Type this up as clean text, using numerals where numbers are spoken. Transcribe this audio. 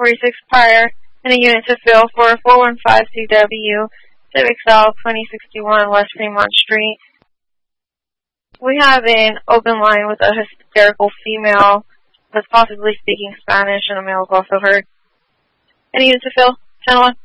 1046 prior, and a unit to fill for 415CW, Civic South, 2061 West Fremont Street. We have an open line with a hysterical female that's possibly speaking Spanish, and a male is also heard. Any unit to fill? 10-1.